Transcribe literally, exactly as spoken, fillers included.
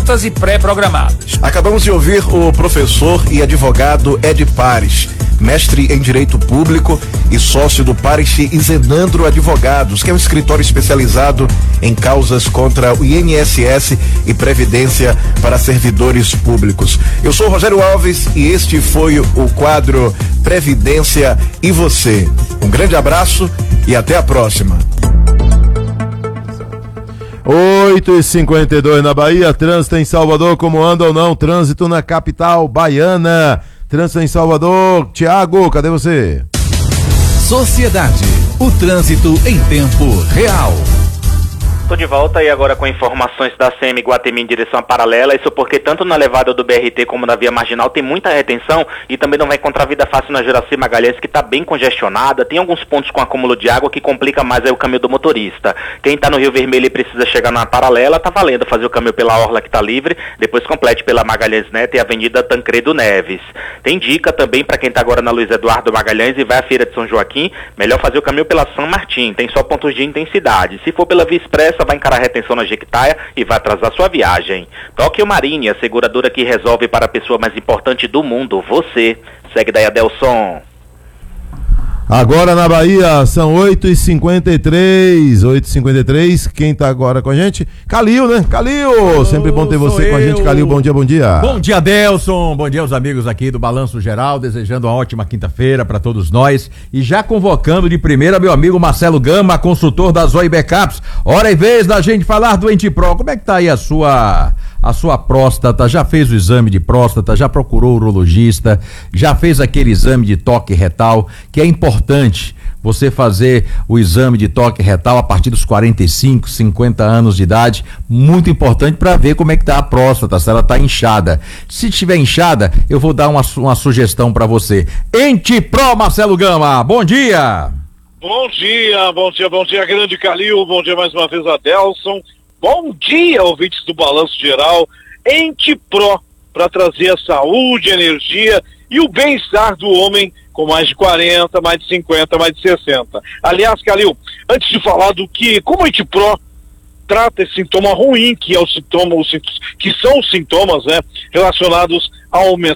consultas e pré-programadas. Acabamos de ouvir o professor e advogado Ed Pares, mestre em Direito Público e sócio do Pares e Zenandro Advogados, que é um escritório especializado em causas contra o I N S S e Previdência para servidores públicos. Eu sou Rogério Alves e este foi o quadro Previdência e Você. Um grande abraço e até a próxima. oito e cinquenta e dois na Bahia, trânsito em Salvador, como anda ou não? Trânsito na capital baiana. Trânsito em Salvador, Tiago, cadê você? Sociedade, o trânsito em tempo real. Tô de volta e agora com informações da C M Guatemi em direção à Paralela, isso porque tanto na levada do B R T como na via marginal tem muita retenção e também não vai encontrar vida fácil na Juraci Magalhães, que está bem congestionada, tem alguns pontos com acúmulo de água que complica mais aí o caminho do motorista. Quem está no Rio Vermelho e precisa chegar na Paralela, tá valendo fazer o caminho pela Orla que está livre, depois complete pela Magalhães Neto e Avenida Tancredo Neves. Tem dica também para quem está agora na Luiz Eduardo Magalhães e vai à Feira de São Joaquim, melhor fazer o caminho pela São Martim, tem só pontos de intensidade. Se for pela Via Expressa, vai encarar retenção na Jequitaia e vai atrasar sua viagem. Tóquio Marine, a seguradora que resolve para a pessoa mais importante do mundo, você. Segue daí, Adelson. Agora na Bahia, são oito e cinquenta e três, oito e cinquenta e três, quem tá agora com a gente? Calil, né? Calil, oh, sempre bom ter você com a gente, Calil, bom dia, bom dia. Bom dia, Adelson, bom dia aos amigos aqui do Balanço Geral, desejando uma ótima quinta-feira para todos nós e já convocando de primeira meu amigo Marcelo Gama, consultor da Zoe Backups. Hora e vez da gente falar do Entipro, como é que tá aí a sua... a sua próstata, já fez o exame de próstata, já procurou o urologista, já fez aquele exame de toque retal, que é importante você fazer o exame de toque retal a partir dos quarenta e cinco, cinquenta anos de idade, muito importante para ver como é que tá a próstata, se ela tá inchada. Se estiver inchada, eu vou dar uma, uma sugestão para você. Entipro, Marcelo Gama, bom dia! Bom dia, bom dia, bom dia, grande Calil, bom dia mais uma vez, Adelson. Bom dia, ouvintes do Balanço Geral, Entipro, para trazer a saúde, a energia e o bem-estar do homem com mais de quarenta, mais de cinquenta, mais de sessenta. Aliás, Calil, antes de falar do que, como o Entipro trata esse sintoma ruim, que é o sintoma, os, que são os sintomas, né, relacionados ao aumento